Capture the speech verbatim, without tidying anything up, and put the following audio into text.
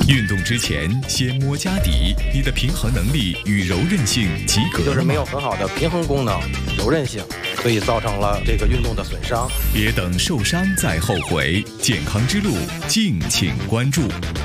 运动之前先摸家底，你的平衡能力与柔韧性及格了吗？ 就是没有很好的平衡功能、柔韧性，所以造成了这个运动的损伤。 别等受伤再后悔，健康之路敬请关注。